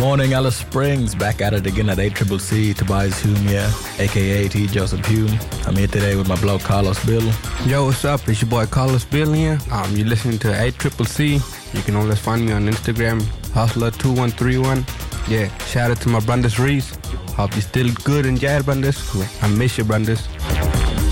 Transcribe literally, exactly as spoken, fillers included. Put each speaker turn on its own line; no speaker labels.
Morning, Alice Springs. Back at it again at A C C C. Tobias Hume here, a k a. T. Joseph Hume. I'm here today with my bloke, Carlos Bill.
Yo, what's up? It's your boy, Carlos Bill here. Um, you're listening to A C C C. You can always find me on Instagram, Hustler two one three one. Yeah, shout out to my brothers Reese. Hope you're still good and jail, brothers. I miss you, brothers.